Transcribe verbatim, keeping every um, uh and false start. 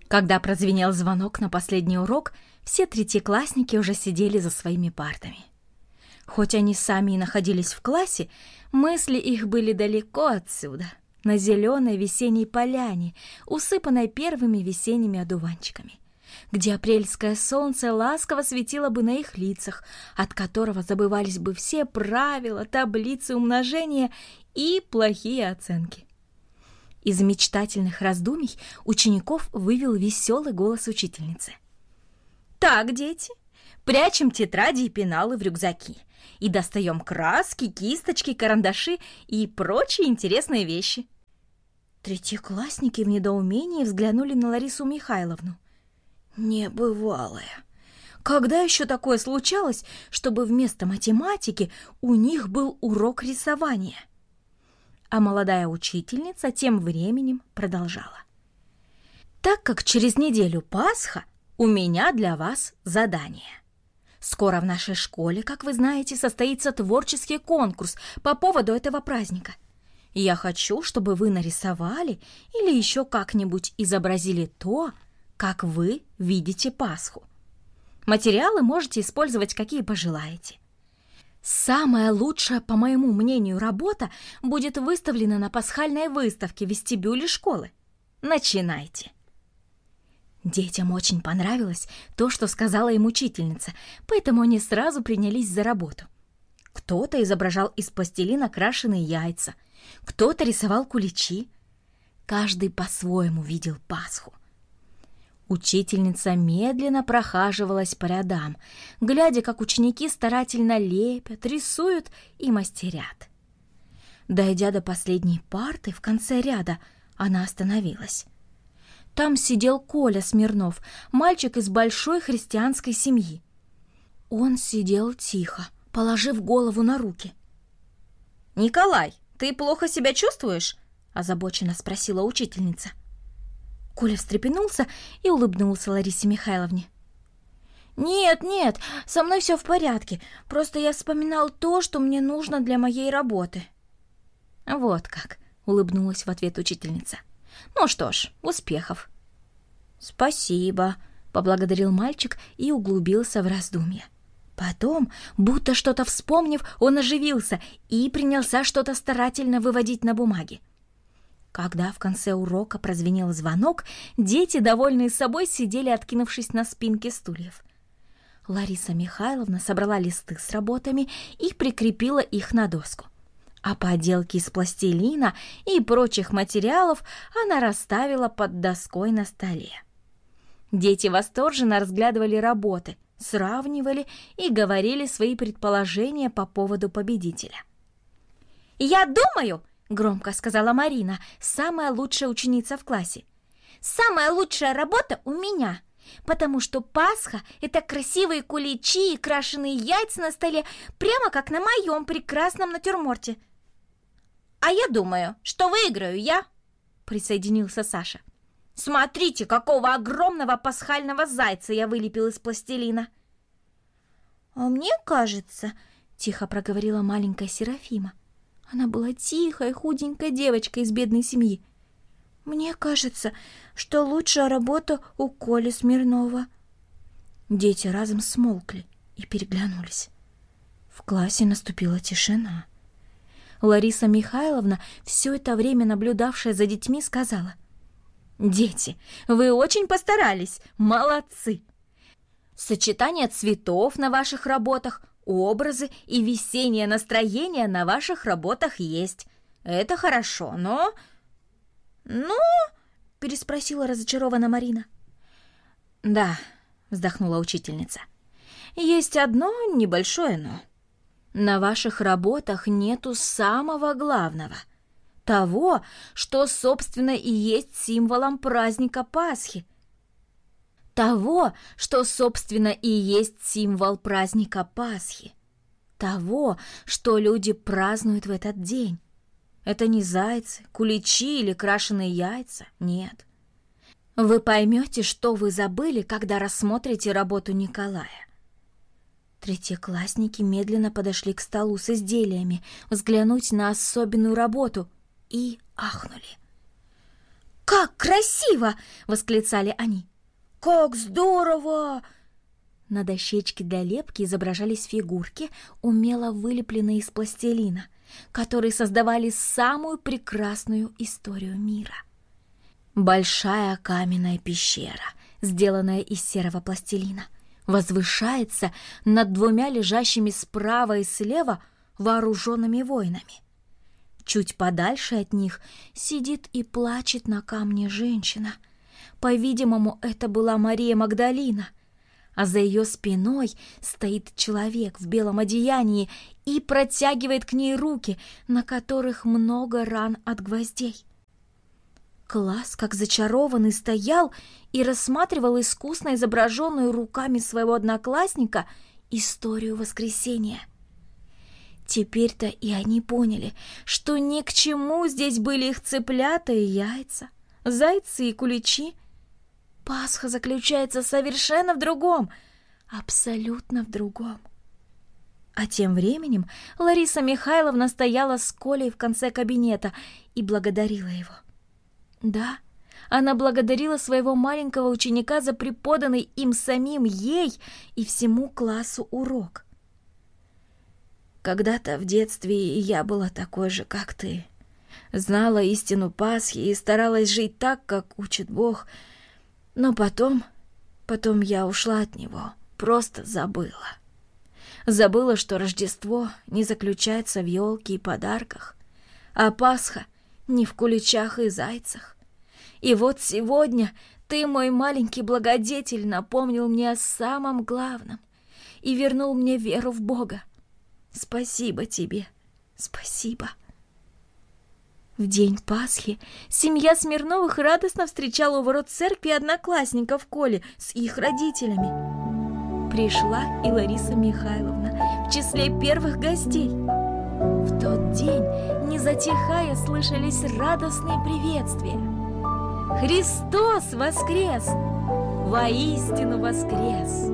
Когда прозвенел звонок на последний урок, все третьеклассники уже сидели за своими партами. Хоть они сами и находились в классе, мысли их были далеко отсюда, на зеленой весенней поляне, усыпанной первыми весенними одуванчиками, где апрельское солнце ласково светило бы на их лицах, от которого забывались бы все правила, таблицы умножения и плохие оценки. Из мечтательных раздумий учеников вывел веселый голос учительницы. «Так, дети, прячем тетради и пеналы в рюкзаки и достаем краски, кисточки, карандаши и прочие интересные вещи». Третьеклассники в недоумении взглянули на Ларису Михайловну. Небывалое! Когда еще такое случалось, чтобы вместо математики у них был урок рисования? А молодая учительница тем временем продолжала. Так как через неделю Пасха, у меня для вас задание. Скоро в нашей школе, как вы знаете, состоится творческий конкурс по поводу этого праздника. Я хочу, чтобы вы нарисовали или еще как-нибудь изобразили то, как вы видите Пасху. Материалы можете использовать, какие пожелаете. Самая лучшая, по моему мнению, работа будет выставлена на пасхальной выставке в вестибюле школы. Начинайте. Детям очень понравилось то, что сказала им учительница, поэтому они сразу принялись за работу. Кто-то изображал из пластилина крашеные яйца, кто-то рисовал куличи. Каждый по-своему видел Пасху. Учительница медленно прохаживалась по рядам, глядя, как ученики старательно лепят, рисуют и мастерят. Дойдя до последней парты в конце ряда, она остановилась. Там сидел Коля Смирнов, мальчик из большой христианской семьи. Он сидел тихо, положив голову на руки. «Николай, ты плохо себя чувствуешь?» – озабоченно спросила учительница. Коля встрепенулся и улыбнулся Ларисе Михайловне. «Нет, нет, со мной все в порядке. Просто я вспоминал то, что мне нужно для моей работы». «Вот как», — улыбнулась в ответ учительница. «Ну что ж, успехов». «Спасибо», — поблагодарил мальчик и углубился в раздумья. Потом, будто что-то вспомнив, он оживился и принялся что-то старательно выводить на бумаге. Когда в конце урока прозвенел звонок, дети, довольные собой, сидели, откинувшись на спинки стульев. Лариса Михайловна собрала листы с работами и прикрепила их на доску. А поделки из пластилина и прочих материалов она расставила под доской на столе. Дети восторженно разглядывали работы, сравнивали и говорили свои предположения по поводу победителя. «Я думаю, — громко сказала Марина, самая лучшая ученица в классе, — самая лучшая работа у меня, потому что Пасха — это красивые куличи и крашеные яйца на столе, прямо как на моем прекрасном натюрморте». «А я думаю, что выиграю я», — присоединился Саша. «Смотрите, какого огромного пасхального зайца я вылепил из пластилина». «А мне кажется, — тихо проговорила маленькая Серафима, — она была тихой, худенькой девочкой из бедной семьи. Мне кажется, что лучшая работа у Коли Смирнова». Дети разом смолкли и переглянулись. В классе наступила тишина. Лариса Михайловна, все это время наблюдавшая за детьми, сказала: «Дети, вы очень постарались, молодцы! Сочетание цветов на ваших работах, образы и весеннее настроение на ваших работах есть. Это хорошо, но...» «Ну?» — переспросила разочарованно Марина. «Да», — вздохнула учительница, — «есть одно небольшое «но». На ваших работах нету самого главного, того, что, собственно, и есть символом праздника Пасхи. Того, что, собственно, и есть символ праздника Пасхи. Того, что люди празднуют в этот день. Это не зайцы, куличи или крашеные яйца, нет. Вы поймете, что вы забыли, когда рассмотрите работу Николая». Третьеклассники медленно подошли к столу с изделиями, взглянуть на особенную работу и ахнули. «Как красиво!» — восклицали они. «Как здорово!» На дощечке для лепки изображались фигурки, умело вылепленные из пластилина, которые создавали самую прекрасную историю мира. Большая каменная пещера, сделанная из серого пластилина, возвышается над двумя лежащими справа и слева вооруженными воинами. Чуть подальше от них сидит и плачет на камне женщина. По-видимому, это была Мария Магдалина, а за ее спиной стоит человек в белом одеянии и протягивает к ней руки, на которых много ран от гвоздей. Класс, как зачарованный, стоял и рассматривал искусно изображенную руками своего одноклассника историю воскресения. Теперь-то и они поняли, что ни к чему здесь были их цыплята и яйца, зайцы и куличи. Пасха заключается совершенно в другом, абсолютно в другом. А тем временем Лариса Михайловна стояла с Колей в конце кабинета и благодарила его. Да, она благодарила своего маленького ученика за преподанный им самим, ей и всему классу урок. «Когда-то в детстве я была такой же, как ты. Знала истину Пасхи и старалась жить так, как учит Бог. Но потом, потом я ушла от него, просто забыла. Забыла, что Рождество не заключается в елке и подарках, а Пасха не в куличах и зайцах. И вот сегодня ты, мой маленький благодетель, напомнил мне о самом главном и вернул мне веру в Бога. Спасибо тебе, спасибо». В день Пасхи семья Смирновых радостно встречала у ворот церкви одноклассников Коли с их родителями. Пришла и Лариса Михайловна в числе первых гостей. В тот день, не затихая, слышались радостные приветствия. «Христос воскрес! Воистину воскрес!»